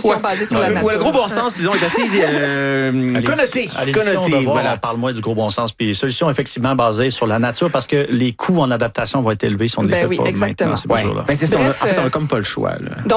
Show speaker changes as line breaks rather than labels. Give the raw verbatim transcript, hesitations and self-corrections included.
solutions
Ouais.
basées sur
Ouais.
la nature.
Ouais, le gros bon sens, disons, est assez euh, connoté.
À l'édition
connoté,
Devoir,
voilà.
on parle moins du gros bon sens. Puis solutions effectivement basées sur la nature parce que les coûts en adaptation vont être élevés si on ne les
Ben
fait
oui,
pas
exactement.
maintenant, ces
Ouais.
mesures-là.
Ben, c'est ça.
Bref,
En fait, on
euh,
n'a comme pas le choix. Là.